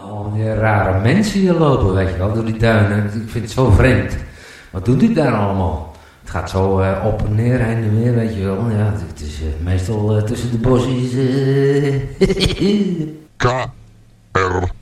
Oh, die rare mensen hier lopen, weet je wel, door die duinen. Ik vind het zo vreemd. Wat doen die daar allemaal? Het gaat zo op en neer, heen en weer, weet je wel. Ja, het is meestal tussen de bosjes. KRO